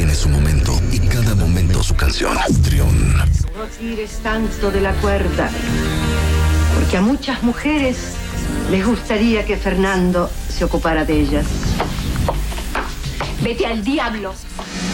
tiene su momento y cada momento su canción. Trión. No tires tanto de la cuerda, porque a muchas mujeres les gustaría que Fernando se ocupara de ellas. Vete al diablo.